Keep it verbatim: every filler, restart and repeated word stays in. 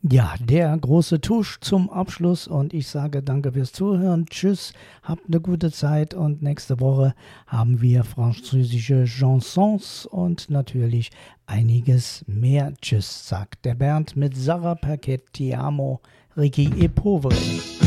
Ja, der große Tusch zum Abschluss und ich sage danke fürs Zuhören. Tschüss, habt eine gute Zeit und nächste Woche haben wir französische Chansons und natürlich einiges mehr. Tschüss, sagt der Bernd mit Sarah Paquet, Ti amo, Ricky e Poveri.